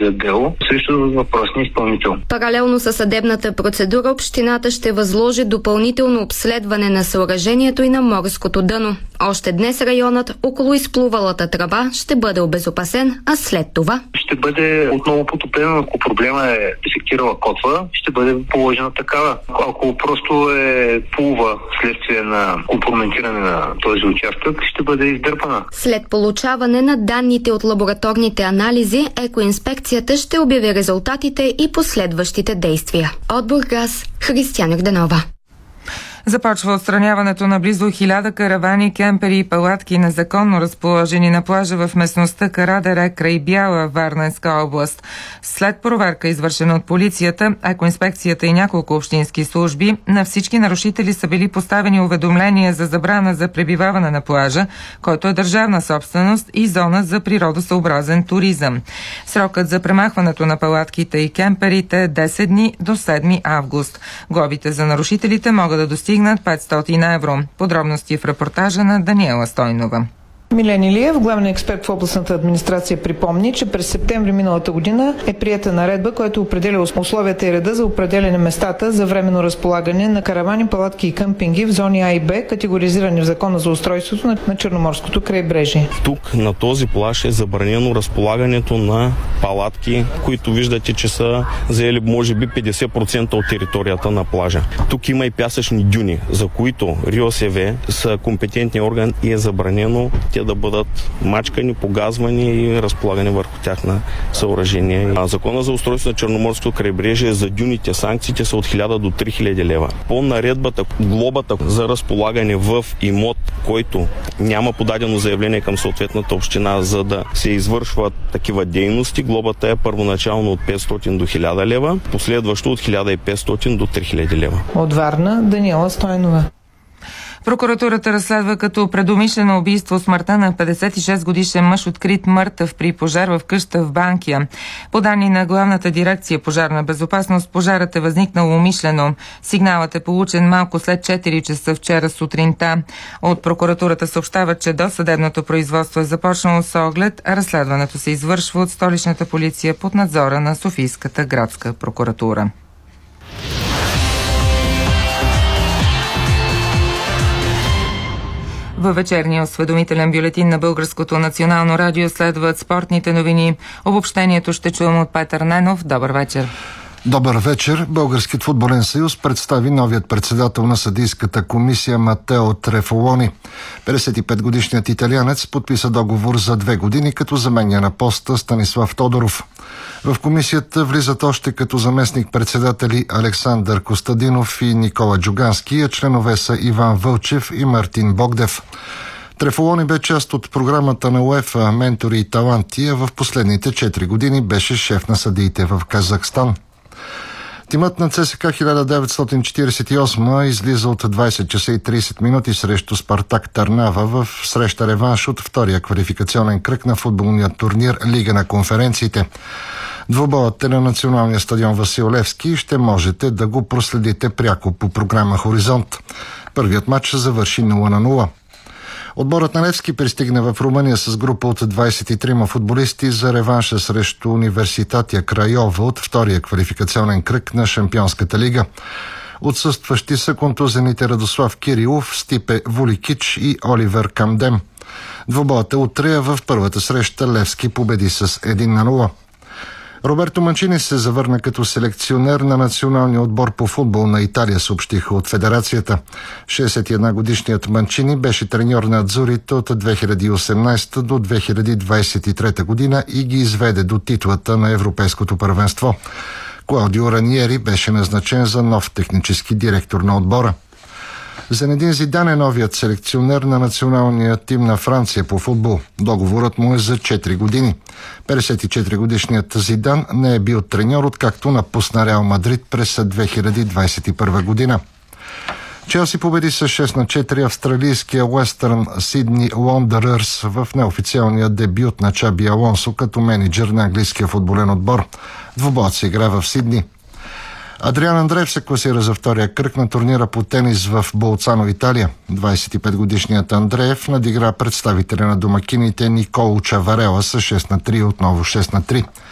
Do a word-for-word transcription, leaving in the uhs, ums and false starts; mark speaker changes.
Speaker 1: заведат дело срещу въпросния изпълнител.
Speaker 2: Паралелно със съдебната процедура, общината ще възложи допълнително обследване на съоръжението и на морското дъно. Още днес районът около изплувалата тръба ще бъде обезопасен, а след това
Speaker 1: ще бъде отново потопено. Ако проблема е дефектирала котва, ще бъде положена такава. Ако просто е плува следствие на компрометиране на този участък, ще бъде издърпана.
Speaker 2: След получаване на данните от лабораторните анализи, екоинспекцията ще обяви резултатите и последващите действия. От Бургас, Християна Йорданова.
Speaker 3: Започва отстраняването на близо хиляда каравани, кемпери и палатки, незаконно разположени на плажа в местността Карадере край Бяла, Варненска област. След проверка, извършена от полицията, екоинспекцията и няколко общински служби, на всички нарушители са били поставени уведомления за забрана за пребиваване на плажа, който е държавна собственост и зона за природосъобразен туризъм. Срокът за премахването на палатките и кемперите е десет дни до седми август. Глобите за нарушителите могат да достигнат над петстотин евро. Подробности в репортажа на Даниела Стойнова.
Speaker 4: Милен Илиев, главен експерт в областната администрация, припомни, че през септември миналата година е приета наредба, която определя условията и реда за определяне местата за временно разполагане на каравани, палатки и къмпинги в зони А и Б, категоризирани в Закона за устройството на Черноморското крайбрежие.
Speaker 5: Тук на този плаж е забранено разполагането на палатки, които виждате, че са заели може би петдесет процента от територията на плажа. Тук има и пясъчни дюни, за които РИОСВ са компетентни орган и е забранено те да бъдат мачкани, погазвани и разполагани върху тях на съоръжения. А Закона за устройство на Черноморското крайбрежие за дюните санкциите са от хиляда до три хиляди лева. По наредбата, глобата за разполагане в имот, който няма подадено заявление към съответната община, за да се извършват такива дейности, глобата е първоначално от петстотин до хиляда лева, последващо от хиляда и петстотин до три хиляди лева.
Speaker 4: От Варна, Даниела Стойнова.
Speaker 3: Прокуратурата разследва като предумишлено убийство смъртта на петдесет и шест годишен мъж, открит мъртъв при пожар в къща в Банкя. По данни на Главната дирекция пожарна безопасност, пожарът е възникнал умишлено. Сигналът е получен малко след четири часа вчера сутринта. От прокуратурата съобщават, че досъдебното производство е започнало с оглед, а разследването се извършва от столичната полиция под надзора на Софийската градска прокуратура. Във вечерния осведомителен бюлетин на Българското национално радио следват спортните новини. Обобщението ще чуем от Петър Ненов. Добър вечер.
Speaker 6: Добър вечер. Българският футболен съюз представи новият председател на съдийската комисия Матео Трефолони. петдесет и пет годишният италианец подписа договор за две години, като заменя на поста Станислав Тодоров. В комисията влизат още като заместник-председатели Александър Костадинов и Никола Джугански, а членове са Иван Вълчев и Мартин Богдев. Трефолони бе част от програмата на УЕФА «Ментори и таланти», а в последните четири години беше шеф на съдиите в Казахстан. Тимът на ЦСКА хиляда деветстотин четиридесет и осма излиза от двадесет часа и тридесет минути срещу Спартак Търнава в среща реванш от втория квалификационен кръг на футболния турнир Лига на конференциите. Двубоят е на националния стадион Васил Левски и ще можете да го проследите пряко по програма Хоризонт. Първият матч завърши нула на нула. Отборът на Левски пристигна в Румъния с група от двадесет и трима футболисти за реванша срещу Университатия Крайова от втория квалификационен кръг на Шампионската лига. Отсъстващи са контузените Радослав Кирилов, Стипе Вуликич и Оливер Камдем. Двубоят е утре, в първата среща Левски победи с едно на нула. Роберто Манчини се завърна като селекционер на националния отбор по футбол на Италия, съобщиха от федерацията. шестдесет и една годишният Манчини беше треньор на Адзурите от две хиляди и осемнадесета до две хиляди двадесет и трета година и ги изведе до титлата на Европейското първенство. Клаудио Раниери беше назначен за нов технически директор на отбора. Зенедин Зидан е новият селекционер на националния тим на Франция по футбол. Договорът му е за четири години. петдесет и четири годишният Зидан не е бил треньор, откакто напусна Реал Мадрид през две хиляди двадесет и първа година. Челси победи с шест на четири австралийския Уестърн Сидни Уондърърс в неофициалния дебют на Чаби Алонсо като менеджер на английския футболен отбор. Двубоят се игра в Сидни. Адриан Андреев се класира за втория кръг на турнира по тенис в Болцано, Италия. двадесет и пет годишният Андреев надигра представителя на домакините Николо Чаварела с шест на три, отново шест на три.